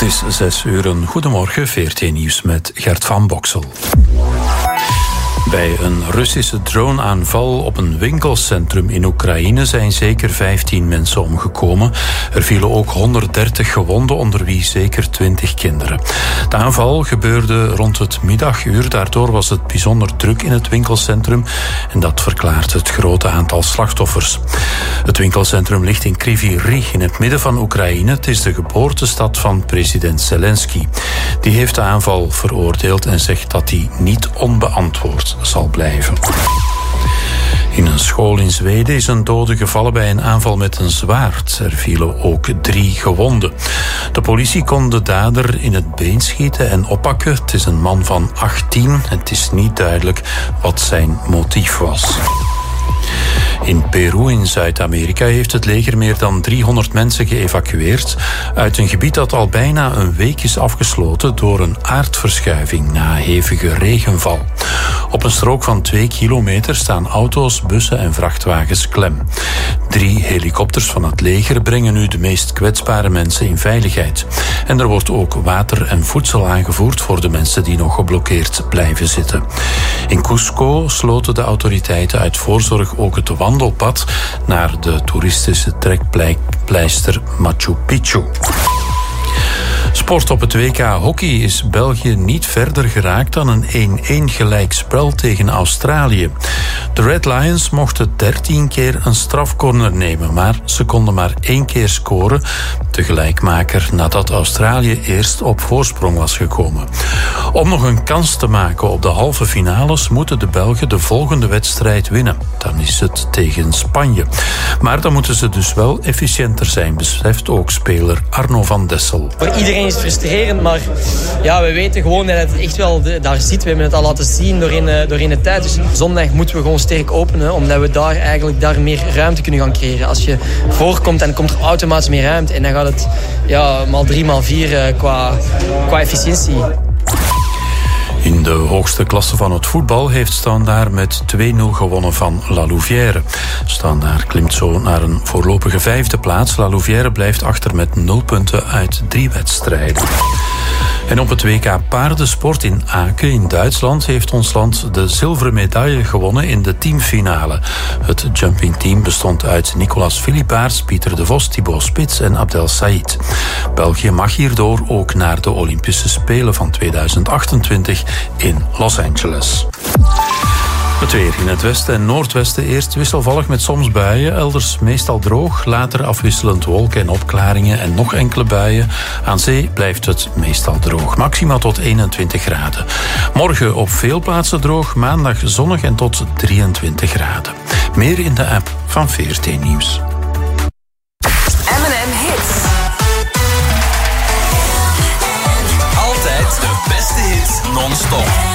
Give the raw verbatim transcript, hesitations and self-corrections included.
is zes uur, een goedemorgen, V R T Nieuws met Gert van Boksel. Bij een Russische droneaanval op een winkelcentrum in Oekraïne zijn zeker vijftien mensen omgekomen. Er vielen ook honderddertig gewonden, onder wie zeker twintig kinderen. De aanval gebeurde rond het middaguur. Daardoor was het bijzonder druk in het winkelcentrum en dat verklaart het grote aantal slachtoffers. Het winkelcentrum ligt in Kryvyi Rih in het midden van Oekraïne. Het is de geboortestad van president Zelensky. Die heeft de aanval veroordeeld en zegt dat die niet onbeantwoord zal blijven. In een school in Zweden is een dode gevallen bij een aanval met een zwaard. Er vielen ook drie gewonden. De politie kon de dader in het been schieten en oppakken. Het is een man van achttien. Het is niet duidelijk wat zijn motief was. In Peru in Zuid-Amerika heeft het leger meer dan driehonderd mensen geëvacueerd uit een gebied dat al bijna een week is afgesloten door een aardverschuiving na hevige regenval. Op een strook van twee kilometer staan auto's, bussen en vrachtwagens klem. Drie helikopters van het leger brengen nu de meest kwetsbare mensen in veiligheid. En er wordt ook water en voedsel aangevoerd voor de mensen die nog geblokkeerd blijven zitten. In Cusco sloten de autoriteiten uit voorzorg ook het wandelpad naar de toeristische trekpleister Machu Picchu. Sport op het W K hockey is België niet verder geraakt dan een één-één gelijkspel tegen Australië. De Red Lions mochten dertien keer een strafcorner nemen, maar ze konden maar één keer scoren. De gelijkmaker nadat Australië eerst op voorsprong was gekomen. Om nog een kans te maken op de halve finales moeten de Belgen de volgende wedstrijd winnen. Dan is het tegen Spanje. Maar dan moeten ze dus wel efficiënter zijn, beseft ook speler Arno van Dessel. Voor iedereen is het frustrerend, maar ja, we weten gewoon dat het echt wel daar zit. We hebben het al laten zien doorheen, doorheen de tijd. Dus zondag moeten we gewoon sterk openen, omdat we daar eigenlijk daar meer ruimte kunnen gaan creëren. Als je voorkomt, dan komt er automatisch meer ruimte en dan gaat het ja, maal drie, maal vier uh, qua, qua efficiëntie. In de hoogste klasse van het voetbal heeft Standaard met twee nul gewonnen van La Louvière. Standaard klimt zo naar een voorlopige vijfde plaats. La Louvière blijft achter met nul punten uit drie wedstrijden. En op het W K paardensport in Aken in Duitsland heeft ons land de zilveren medaille gewonnen in de teamfinale. Het jumpingteam bestond uit Nicolas Philippaerts, Pieter de Vos, Thibaut Spits en Abdel Said. België mag hierdoor ook naar de Olympische Spelen van tweeduizend achtentwintig in Los Angeles. Het weer in het westen en noordwesten eerst wisselvallig met soms buien. Elders meestal droog, later afwisselend wolken en opklaringen en nog enkele buien. Aan zee blijft het meestal droog. Maxima tot eenentwintig graden. Morgen op veel plaatsen droog, maandag zonnig en tot drieëntwintig graden. Meer in de app van V R T Nieuws. M en M Hits. Altijd de beste hits non-stop.